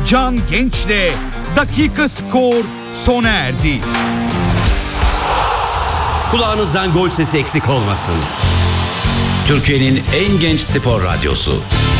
Can Genç'le Dakika Skor sona erdi. Kulağınızdan gol sesi eksik olmasın. Türkiye'nin en genç spor radyosu.